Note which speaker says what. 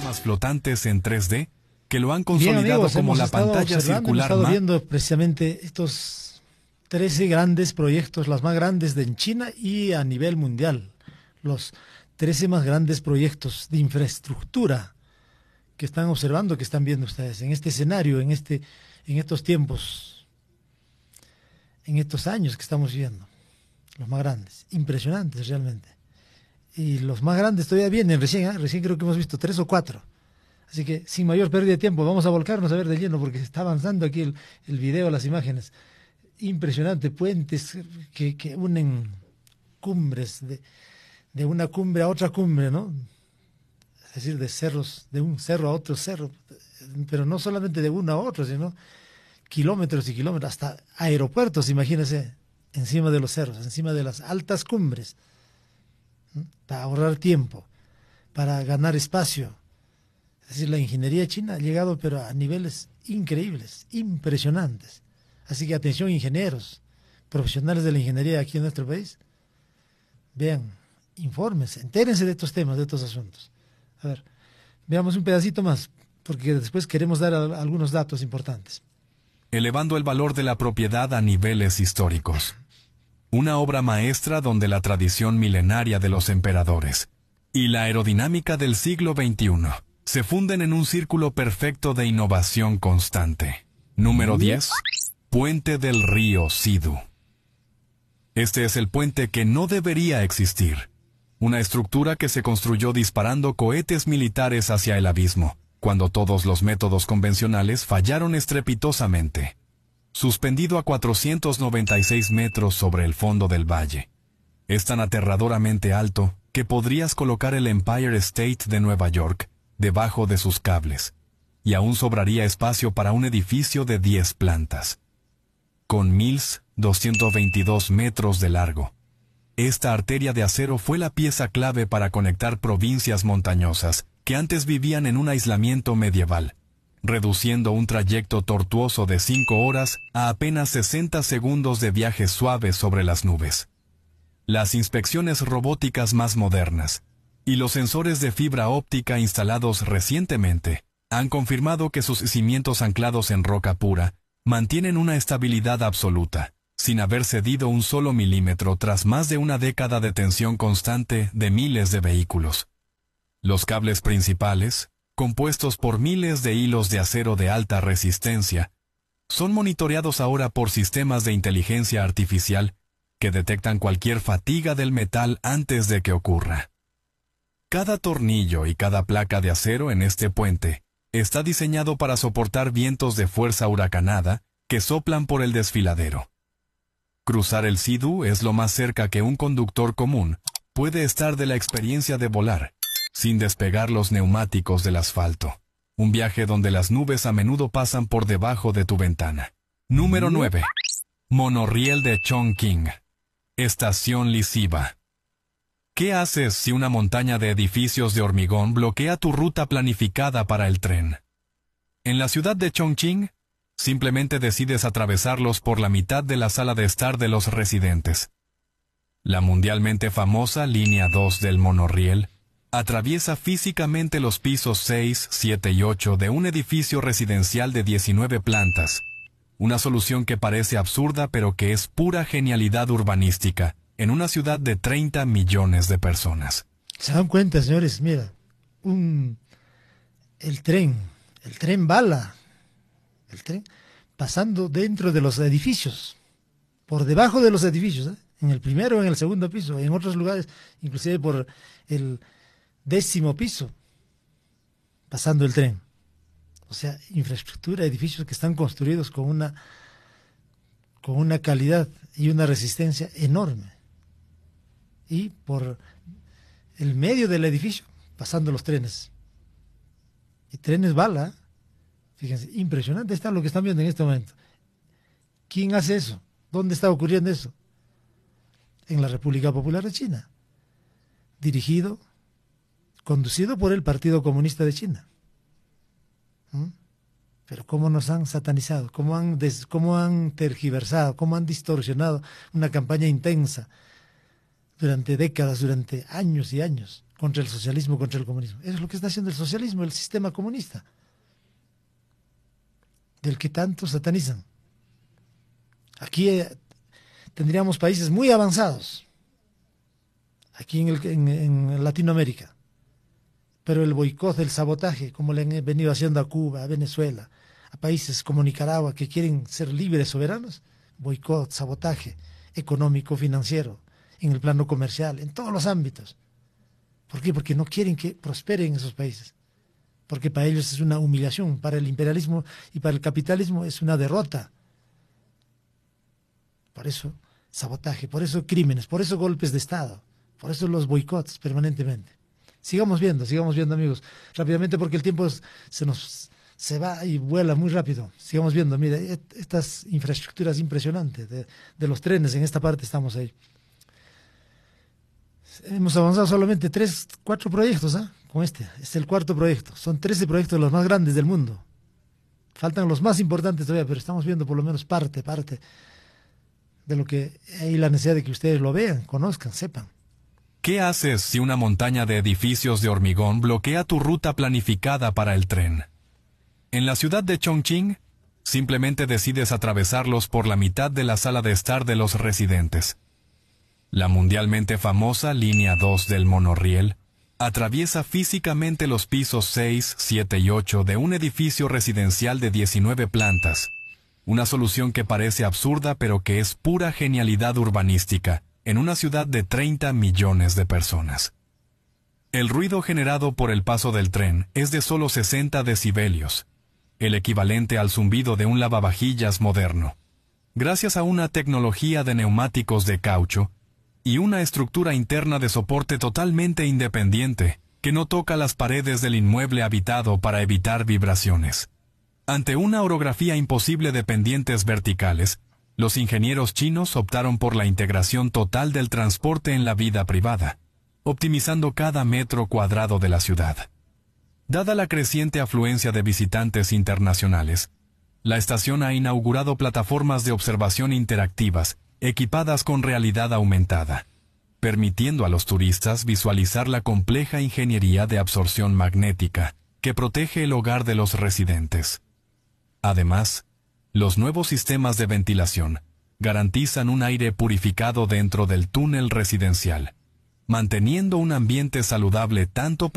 Speaker 1: plataformas flotantes en 3D que lo han
Speaker 2: Bien,
Speaker 1: consolidado
Speaker 2: amigos,
Speaker 1: como
Speaker 2: hemos
Speaker 1: la
Speaker 2: estado
Speaker 1: pantalla
Speaker 2: observando,
Speaker 1: circular
Speaker 2: hemos estado
Speaker 1: más.
Speaker 2: viendo precisamente estos 13 grandes proyectos, las más grandes en China y a nivel mundial. Los 13 más grandes proyectos de infraestructura que están observando, que están viendo ustedes en este escenario, en estos tiempos, en estos años que estamos viviendo. Los más grandes, impresionantes realmente. Y los más grandes todavía vienen recién creo que hemos visto 3 o 4. Así que sin mayor pérdida de tiempo, vamos a volcarnos a ver de lleno porque está avanzando aquí el video, las imágenes. Impresionante, puentes que unen cumbres, de una cumbre a otra cumbre, ¿no? Es decir, de cerros, de un cerro a otro cerro, pero no solamente de uno a otro, sino kilómetros y kilómetros, hasta aeropuertos, imagínense, encima de los cerros, encima de las altas cumbres, ¿no? Para ahorrar tiempo, para ganar espacio. Es decir, la ingeniería china ha llegado pero a niveles increíbles, impresionantes. Así que atención ingenieros, profesionales de la ingeniería aquí en nuestro país, vean, infórmense, entérense de estos temas, de estos asuntos. A ver, veamos un pedacito más, porque después queremos dar algunos datos importantes.
Speaker 1: Elevando el valor de la propiedad a niveles históricos. Una obra maestra donde la tradición milenaria de los emperadores y la aerodinámica del siglo XXI se funden en un círculo perfecto de innovación constante. Número 10. Puente del río Sidu. Este es el puente que no debería existir. Una estructura que se construyó disparando cohetes militares hacia el abismo, cuando todos los métodos convencionales fallaron estrepitosamente. Suspendido a 496 metros sobre el fondo del valle. Es tan aterradoramente alto que podrías colocar el Empire State de Nueva York debajo de sus cables, y aún sobraría espacio para un edificio de 10 plantas. Con 1.222 metros de largo. Esta arteria de acero fue la pieza clave para conectar provincias montañosas que antes vivían en un aislamiento medieval, reduciendo un trayecto tortuoso de 5 horas a apenas 60 segundos de viaje suave sobre las nubes. Las inspecciones robóticas más modernas y los sensores de fibra óptica instalados recientemente han confirmado que sus cimientos anclados en roca pura mantienen una estabilidad absoluta, sin haber cedido un solo milímetro tras más de una década de tensión constante de miles de vehículos. Los cables principales, compuestos por miles de hilos de acero de alta resistencia, son monitoreados ahora por sistemas de inteligencia artificial que detectan cualquier fatiga del metal antes de que ocurra. Cada tornillo y cada placa de acero en este puente está diseñado para soportar vientos de fuerza huracanada que soplan por el desfiladero. Cruzar el Sidu es lo más cerca que un conductor común puede estar de la experiencia de volar, sin despegar los neumáticos del asfalto. Un viaje donde las nubes a menudo pasan por debajo de tu ventana. Número 9. Monorriel de Chongqing. Estación lisiva. ¿Qué haces si una montaña de edificios de hormigón bloquea tu ruta planificada para el tren? En la ciudad de Chongqing, simplemente decides atravesarlos por la mitad de la sala de estar de los residentes. La mundialmente famosa Línea 2 del monorriel atraviesa físicamente los pisos 6, 7 y 8 de un edificio residencial de 19 plantas. Una solución que parece absurda pero que es pura genialidad urbanística en una ciudad de 30 millones de personas.
Speaker 2: ¿Se dan cuenta, señores? Mira, el tren bala, el tren pasando dentro de los edificios, por debajo de los edificios, ¿eh? En el primero o en el segundo piso, en otros lugares, inclusive por el 10º piso, pasando el tren. O sea, infraestructura, edificios que están construidos con una calidad y una resistencia enorme. Y por el medio del edificio, pasando los trenes. Y trenes bala, fíjense, impresionante está lo que están viendo en este momento. ¿Quién hace eso? ¿Dónde está ocurriendo eso? En la República Popular de China. Conducido por el Partido Comunista de China. Pero cómo nos han satanizado, cómo han tergiversado, cómo han distorsionado una campaña intensa durante décadas, durante años y años, contra el socialismo, contra el comunismo. Eso es lo que está haciendo el socialismo, el sistema comunista, del que tanto satanizan. Aquí tendríamos países muy avanzados, aquí en Latinoamérica, pero el boicot, el sabotaje, como le han venido haciendo a Cuba, a Venezuela, a países como Nicaragua que quieren ser libres, soberanos, boicot, sabotaje económico, financiero, en el plano comercial, en todos los ámbitos. ¿Por qué? Porque no quieren que prosperen esos países. Porque para ellos es una humillación, para el imperialismo y para el capitalismo es una derrota. Por eso sabotaje, por eso crímenes, por eso golpes de Estado, por eso los boicots permanentemente. Sigamos viendo amigos, rápidamente porque el tiempo se va y vuela muy rápido. Sigamos viendo, mire, estas infraestructuras impresionantes de los trenes, en esta parte estamos ahí. Hemos avanzado solamente 4 proyectos, ¿ah? Con este es el 4º proyecto. Son 13 proyectos los más grandes del mundo. Faltan los más importantes todavía, pero estamos viendo por lo menos parte de lo que hay la necesidad de que ustedes lo vean, conozcan, sepan.
Speaker 1: ¿Qué haces si una montaña de edificios de hormigón bloquea tu ruta planificada para el tren? En la ciudad de Chongqing, simplemente decides atravesarlos por la mitad de la sala de estar de los residentes. La mundialmente famosa línea 2 del monorriel atraviesa físicamente los pisos 6, 7 y 8 de un edificio residencial de 19 plantas. Una solución que parece absurda pero que es pura genialidad urbanística en una ciudad de 30 millones de personas. El ruido generado por el paso del tren es de solo 60 decibelios, el equivalente al zumbido de un lavavajillas moderno. Gracias a una tecnología de neumáticos de caucho y una estructura interna de soporte totalmente independiente que no toca las paredes del inmueble habitado para evitar vibraciones. Ante una orografía imposible de pendientes verticales, los ingenieros chinos optaron por la integración total del transporte en la vida privada, optimizando cada metro cuadrado de la ciudad. Dada la creciente afluencia de visitantes internacionales, la estación ha inaugurado plataformas de observación interactivas equipadas con realidad aumentada, permitiendo a los turistas visualizar la compleja ingeniería de absorción magnética que protege el hogar de los residentes. Además, los nuevos sistemas de ventilación garantizan un aire purificado dentro del túnel residencial, manteniendo un ambiente saludable tanto